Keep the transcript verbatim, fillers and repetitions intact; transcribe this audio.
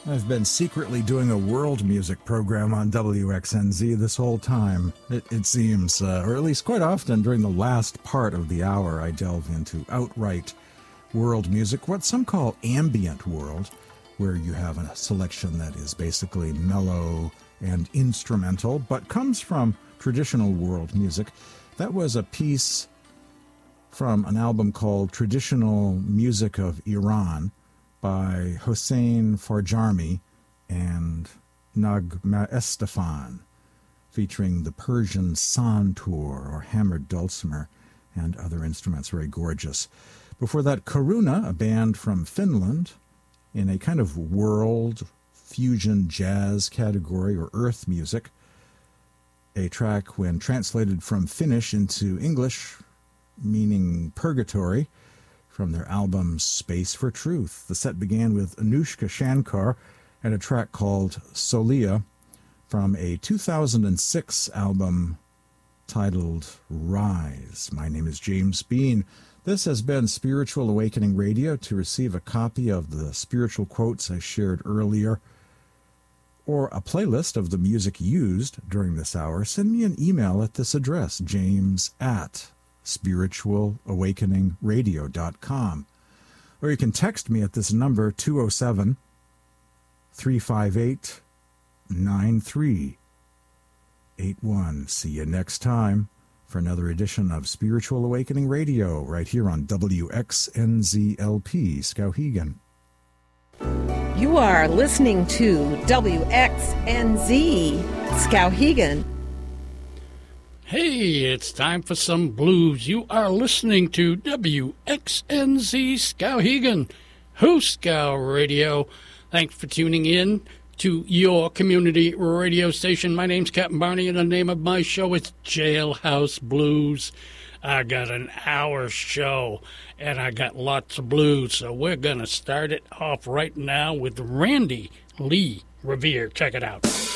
I've been secretly doing a world music program on W X N Z this whole time, it, it seems, uh, or at least quite often during the last part of the hour I delve into outright world music, what some call ambient world, where you have a selection that is basically mellow and instrumental, but comes from traditional world music. That was a piece from an album called Traditional Music of Iran by Hossein Farjarmi and Nagma Estefan, featuring the Persian santur, or hammered dulcimer, and other instruments. Very gorgeous. Before that, Karuna, a band from Finland, in a kind of world fusion jazz category, or earth music. A track, when translated from Finnish into English, meaning purgatory, from their album Space for Truth. The set began with Anushka Shankar and a track called Solia from a two thousand six album titled Rise. My name is James Bean. This has been Spiritual Awakening Radio. To receive a copy of the spiritual quotes I shared earlier, or a playlist of the music used during this hour, send me an email at this address, james at spiritual awakening radio dot com. Or you can text me at this number, two oh seven, three five eight, nine three eight one. See you next time for another edition of Spiritual Awakening Radio, right here on W X N Z L P, Skowhegan. You are listening to W X N Z, Skowhegan. Hey, it's time for some blues. You are listening to W X N Z Skowhegan, Huskow Radio. Thanks for tuning in to your community radio station. My name's Captain Barney, and the name of my show is Jailhouse Blues. I got an hour show, and I got lots of blues, so we're going to start it off right now with Randy Lee Revere. Check it out.